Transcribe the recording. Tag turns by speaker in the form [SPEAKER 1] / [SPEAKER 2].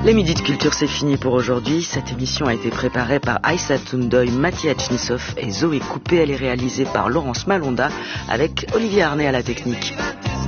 [SPEAKER 1] Les Midis de Culture, c'est fini pour aujourd'hui. Cette émission a été préparée par Aïssa Toundoy, Mathias Tchnissov et Zoé Coupé. Elle est réalisée par Laurence Malonda avec Olivier Arnay à la technique.